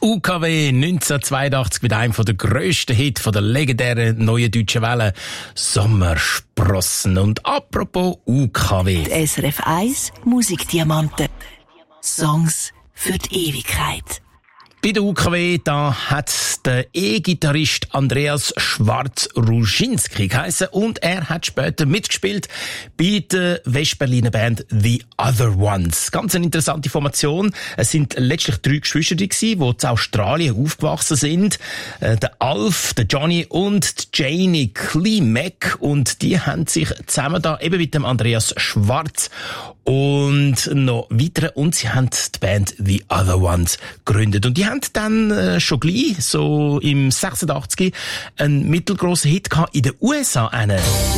UKW 1982 mit einem der grössten Hits von der legendären neuen deutschen Welle, Sommersprossen. Und apropos UKW. Die SRF 1 Musikdiamanten. Songs für die Ewigkeit. Bei der UKW, da hat der E-Gitarrist Andreas Schwarz-Ruschinski geheissen und er hat später mitgespielt bei der Westberliner Band The Other Ones. Ganz eine interessante Formation. Es sind letztlich 3 Geschwister gewesen, die in Australien aufgewachsen sind. Der Alf, der Johnny und die Janie Klimek. Und die haben sich zusammen da eben mit dem Andreas Schwarz und noch weitere, und sie haben die Band The Other Ones gegründet. Und die haben dann schon gleich, so im 86, einen mittelgrossen Hit gehabt in den USA.